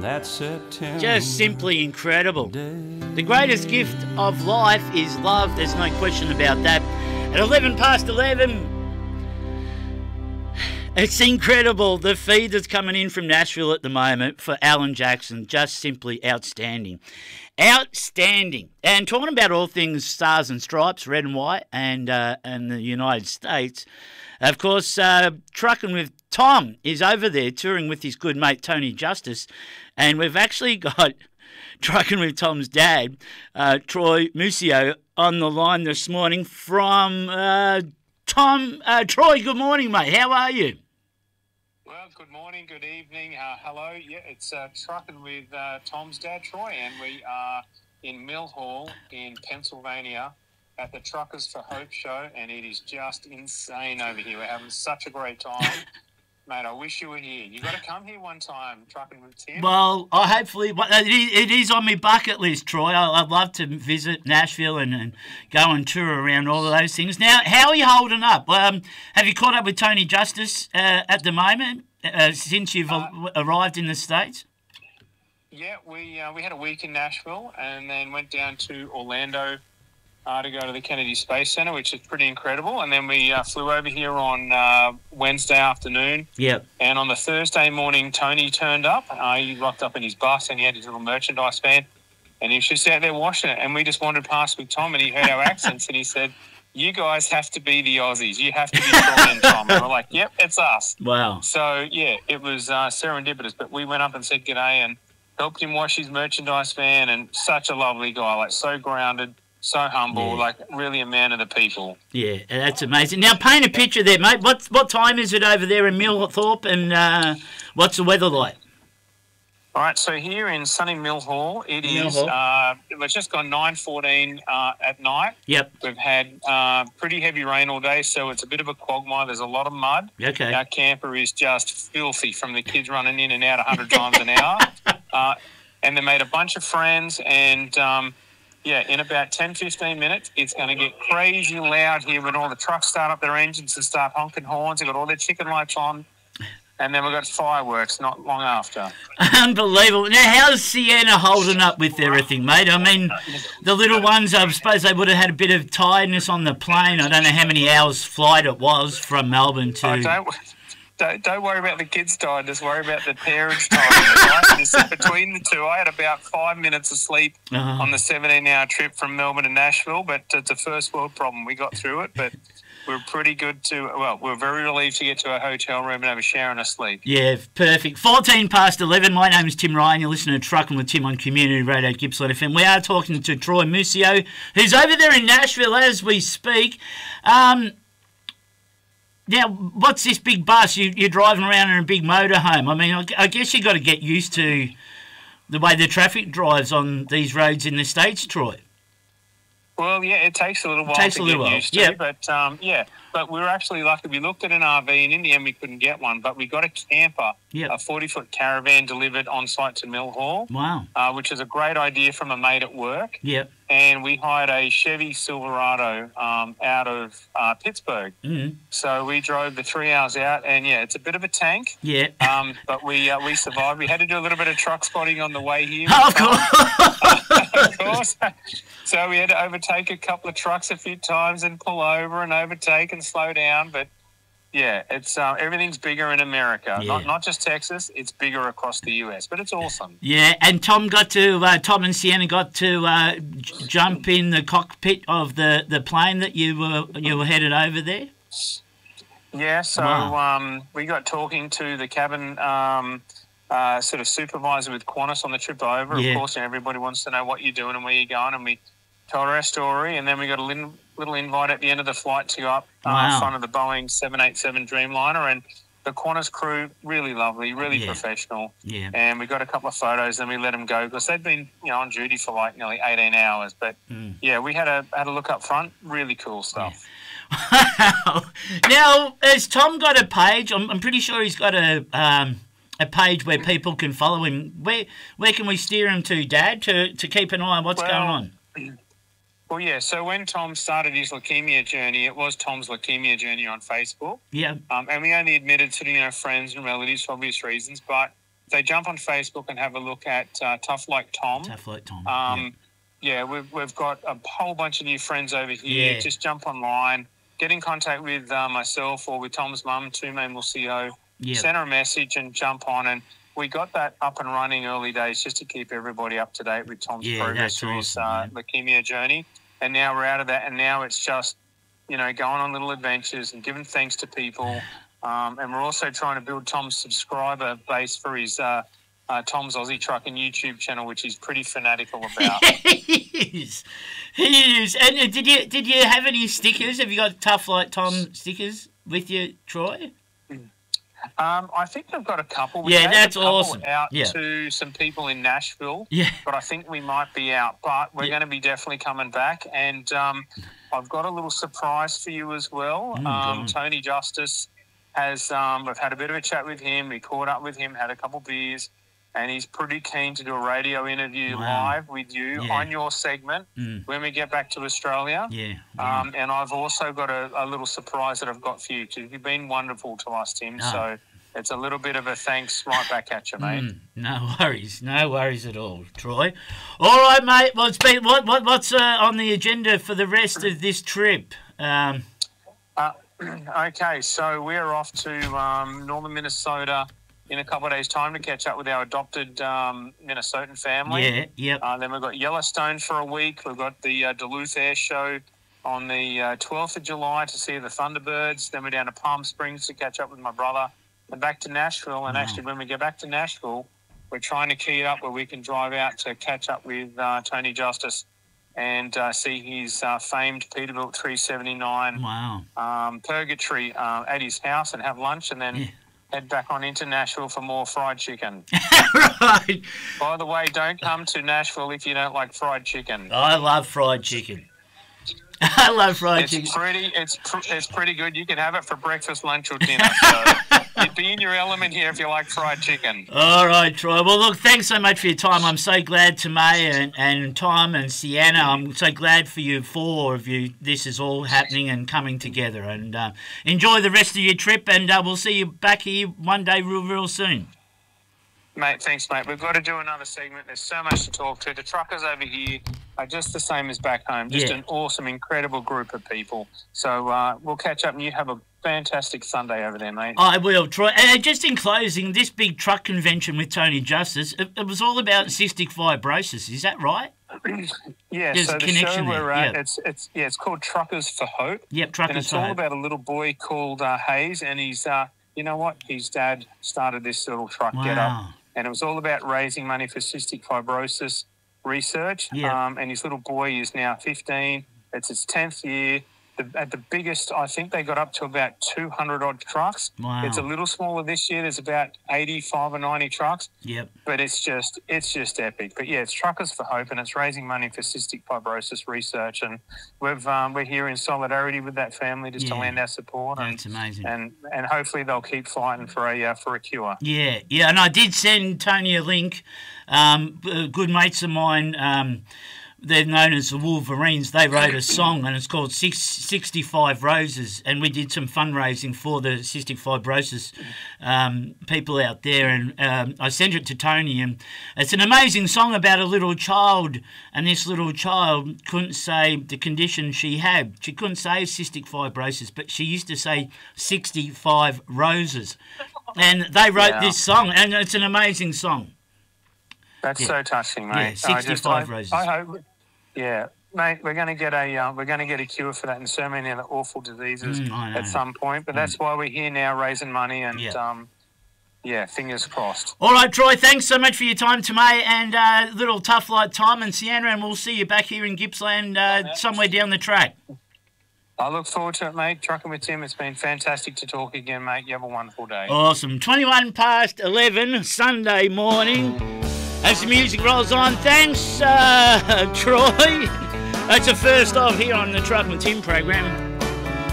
that September. Just simply incredible. The greatest gift of life is love. There's no question about that. At 11 past 11, it's incredible. The feed that's coming in from Nashville at the moment for Alan Jackson, just simply outstanding. Outstanding. And talking about all things stars and stripes, red and white, and the United States, of course, Trucking with Tom is over there touring with his good mate Tony Justice, and we've actually got Trucking with Tom's dad, Troy Musio, on the line this morning from Tom. Troy, good morning, mate. How are you? Well, good morning, good evening, hello. Yeah, it's Trucking with Tom's dad, Troy, and we are in Mill Hall in Pennsylvania at the Truckers for Hope show, and it is just insane over here. We're having such a great time. Mate, I wish you were here. You got to come here one time, Trucking with Tim. Well, I hopefully, it is on my bucket list, Troy. I'd love to visit Nashville and go and tour around all of those things. Now, how are you holding up? Have you caught up with Tony Justice at the moment since you've arrived in the States? Yeah, we had a week in Nashville and then went down to Orlando to go to the Kennedy Space Center, which is pretty incredible. And then we flew over here on Wednesday afternoon. Yep. And on the Thursday morning, Tony turned up. He locked up in his bus and he had his little merchandise van. And he was just out there washing it. And we just wandered past with Tom and he heard our accents and he said, "You guys have to be the Aussies. You have to be Troy and Tom." And we're like, "Yep, it's us." Wow. So, yeah, it was serendipitous. But we went up and said g'day and helped him wash his merchandise van. And such a lovely guy, like so grounded, so humble, like really a man of the people. Yeah, that's amazing. Now, paint a picture there, mate. What time is it over there in Millthorpe, and what's the weather like? All right, so here in sunny Mill Hall, it is, it's just gone 9:14 at night. Yep. We've had pretty heavy rain all day, so it's a bit of a quagmire. There's a lot of mud. Okay. Our camper is just filthy from the kids running in and out 100 times an hour. And they made a bunch of friends and... yeah, in about 10, 15 minutes, it's going to get crazy loud here when all the trucks start up their engines and start honking horns. They've got all their chicken lights on. And then we've got fireworks not long after. Unbelievable. Now, how's Sienna holding up with everything, mate? I mean, the little ones, I suppose they would have had a bit of tiredness on the plane. I don't know how many hours flight it was from Melbourne to... Don't worry about the kids' tiredness. Worry about the parents' tiredness. Right? Between the two, I had about 5 minutes of sleep on the 17-hour trip from Melbourne to Nashville, but it's a first world problem. We got through it, but we're pretty good to... Well, we're very relieved to get to a hotel room and have a shower and a sleep. Yeah, perfect. 14 past 11. My name is Tim Ryan. You're listening to Trucking with Tim on Community Radio Gippsland FM. We are talking to Troy Musio, who's over there in Nashville as we speak. Now, what's this big bus? You're driving around in a big motorhome. I mean, I guess you got to get used to the way the traffic drives on these roads in the States, Troy. Well, yeah, it takes a little while to get used to, but we were actually lucky. We looked at an RV, and in the end we couldn't get one, but we got a camper, a 40-foot caravan delivered on site to Mill Hall. Wow. Which is a great idea from a mate at work. Yep. And we hired a Chevy Silverado out of Pittsburgh. Mm-hmm. So we drove the 3 hours out, and, yeah, it's a bit of a tank. Yeah. But we survived. We had to do a little bit of truck spotting on the way here. Oh, of course. Of course. So we had to overtake a couple of trucks a few times and pull over and overtake and slow down. But, yeah, it's everything's bigger in America. Yeah. Not just Texas. It's bigger across the US. But it's awesome. Yeah, and Tom and Sienna got to jump in the cockpit of the plane that you were headed over there? Yeah, so we got talking to the cabin sort of supervisor with Qantas on the trip over. Yeah. Of course, everybody wants to know what you're doing and where you're going, and we told her our story, and then we got a little invite at the end of the flight to go up in front of the Boeing 787 Dreamliner, and the Qantas crew, really lovely, really professional. Yeah. And we got a couple of photos, and we let them go because they'd been on duty for like nearly 18 hours. But, we had a look up front. Really cool stuff. Yeah. Now, has Tom got a page? I'm pretty sure he's got a page where people can follow him. Where can we steer him to, Dad, to keep an eye on what's going on? Well, yeah, so when Tom started his leukemia journey, it was Tom's Leukemia Journey on Facebook. Yeah. And we only admitted to, friends and relatives for obvious reasons, but they jump on Facebook and have a look at Tough Like Tom. Tough Like Tom. Yeah, we've got a whole bunch of new friends over here. Yeah. Just jump online, get in contact with myself or with Tom's mum, Tume Mulcio. Yep. Send her a message and jump on. And we got that up and running early days just to keep everybody up to date with Tom's progress through his leukemia journey. And now we're out of that, and now it's just, going on little adventures and giving thanks to people. And we're also trying to build Tom's subscriber base for his Tom's Aussie Trucking YouTube channel, which he's pretty fanatical about. He is. And did you have any stickers? Have you got Tough Like Tom stickers with you, Troy? I think we've got a couple. That's awesome. Out to some people in Nashville. Yeah. But I think we might be out. But we're going to be definitely coming back. And I've got a little surprise for you as well. Tony Justice has, we've had a bit of a chat with him. We caught up with him, had a couple beers. And he's pretty keen to do a radio interview live with you on your segment when we get back to Australia. And I've also got a little surprise that I've got for you, because you've been wonderful to us, Tim. So it's a little bit of a thanks right back at you, mate. No worries at all, Troy. All right, mate. Well, it's been what's on the agenda for the rest of this trip? Okay, so we're off to northern Minnesota in a couple of days' time to catch up with our adopted Minnesotan family. Then we've got Yellowstone for a week. We've got the Duluth Air Show on the 12th of July to see the Thunderbirds. Then we're down to Palm Springs to catch up with my brother. And back to Nashville. And actually, when we get back to Nashville, we're trying to key it up where we can drive out to catch up with Tony Justice and see his famed Peterbilt 379 Purgatory at his house and have lunch, and then head back on into Nashville for more fried chicken. Right. By the way, don't come to Nashville if you don't like fried chicken. I love fried chicken. I love fried chicken. It's pretty good. You can have it for breakfast, lunch, or dinner. So you'd be in your element here if you like fried chicken. All right, Troy. Well, look, thanks so much for your time. I'm so glad to May and Tom and Sienna. I'm so glad for you, four of you. This is all happening and coming together. And enjoy the rest of your trip. And we'll see you back here one day real soon. Mate, thanks, mate. We've got to do another segment. There's so much to talk to. The truckers over here are just the same as back home. Just an awesome, incredible group of people. So we'll catch up, and you have a fantastic Sunday over there, mate. I will, Troy. And just in closing, this big truck convention with Tony Justice, it was all about cystic fibrosis. Is that right? There's so the show we're at, it's called Truckers for Hope. Yep, Truckers for Hope. And it's all about a little boy called Hayes, and he's, you know what? His dad started this little truck Get Up. And it was all about raising money for cystic fibrosis research. And his little boy is now 15. It's his 10th year. At the biggest, I think they got up to about 200-odd trucks. It's a little smaller this year. There's about 85 or 90 trucks. But it's just epic. But it's Truckers for Hope, and it's raising money for cystic fibrosis research. And we're here in solidarity with that family just to lend our support. That's amazing. And hopefully they'll keep fighting for a cure. Yeah. And I did send Tony a link. Good mates of mine. They're known as the Wolverines. They wrote a song, and it's called 65 Roses, and we did some fundraising for the cystic fibrosis people out there, and I sent it to Tony, and it's an amazing song about a little child, and this little child couldn't say the condition she had. She couldn't say cystic fibrosis, but she used to say 65 roses, and they wrote this song, and it's an amazing song. That's so touching, mate. 65 roses. I hope. Yeah, mate, we're going to get a cure for that and so many other awful diseases at some point. But that's why we're here now, raising money, and fingers crossed. All right, Troy, thanks so much for your time today, and little Tough Like Tom and Sienna, and we'll see you back here in Gippsland somewhere down the track. I look forward to it, mate. Trucking with Tim, it's been fantastic to talk again, mate. You have a wonderful day. Awesome. 21 past 11, Sunday morning. As the music rolls on, thanks, Troy. That's the first off here on the Trucking with Tim program.